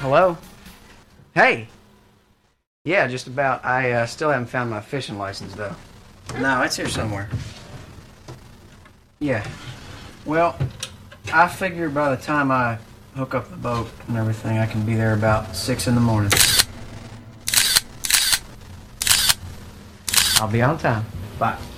Hello? Hey! Yeah, just about. I still haven't found my fishing license, though. No, it's here somewhere. Yeah. Well, I figure by the time I hook up the boat and everything, I can be there about 6 in the morning. I'll be on time. Bye.